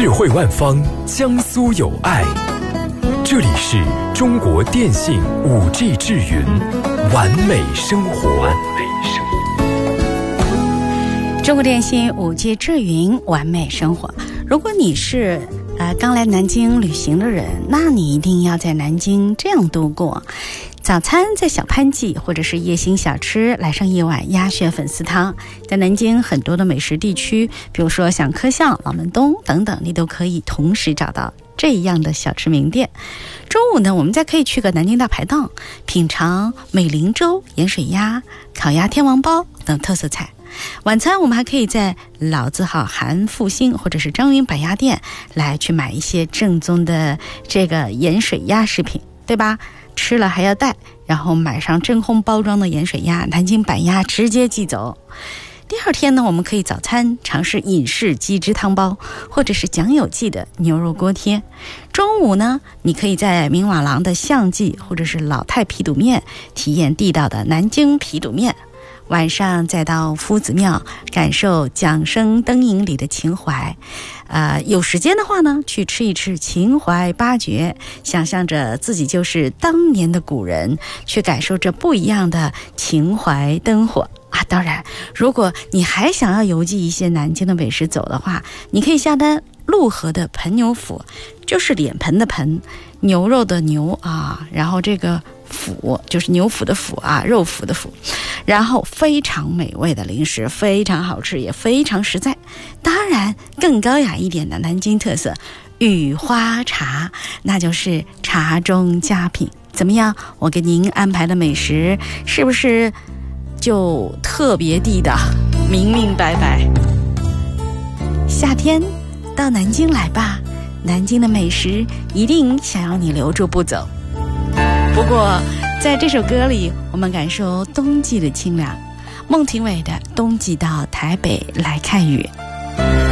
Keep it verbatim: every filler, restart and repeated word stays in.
智慧万方，江苏有爱。这里是中国电信 五 G 智云，完美生活。完美生活。中国电信 五 G 智云，完美生活。如果你是呃刚来南京旅行的人，那你一定要在南京这样度过。早餐在小潘记或者是夜行小吃来上一碗鸭血粉丝汤。在南京很多的美食地区，比如说像科巷、老门东等等，你都可以同时找到这样的小吃名店。中午呢，我们再可以去个南京大排档，品尝美龄粥、盐水鸭、烤鸭天王包等特色菜。晚餐我们还可以在老字号韩复兴或者是张云百鸭店来去买一些正宗的这个盐水鸭食品，对吧？吃了还要带，然后买上真空包装的盐水鸭、南京板鸭直接寄走。第二天呢，我们可以早餐尝试隐式鸡汁汤包，或者是蒋有记的牛肉锅贴。中午呢，你可以在明瓦廊的象记或者是老太皮肚面体验地道的南京皮肚面。晚上再到夫子庙感受桨声灯影里的情怀。呃，有时间的话呢，去吃一吃秦淮八绝，想象着自己就是当年的古人，去感受这不一样的秦淮灯火啊！当然，如果你还想要游记一些南京的美食走的话，你可以下单陆河的盆牛府，就是脸盆的盆，牛肉的牛啊，然后这个府就是牛府的府啊，肉府的府，然后非常美味的零食，非常好吃，也非常实在。当然更高雅一点的南京特色雨花茶，那就是茶中佳品。怎么样，我给您安排的美食是不是就特别地的明明白白？夏天到南京来吧，南京的美食一定想要你留住不走。不过在这首歌里，我们感受冬季的清凉。孟庭苇的《冬季到台北来看雨》。